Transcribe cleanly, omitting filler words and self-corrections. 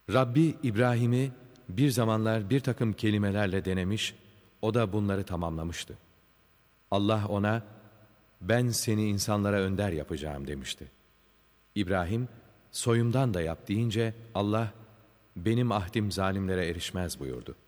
Rabbi İbrahim'i bir zamanlar bir takım kelimelerle denemiş, o da bunları tamamlamıştı. Allah ona, ben seni insanlara önder yapacağım demişti. İbrahim, soyumdan da yap deyince Allah, benim ahdim zalimlere erişmez buyurdu.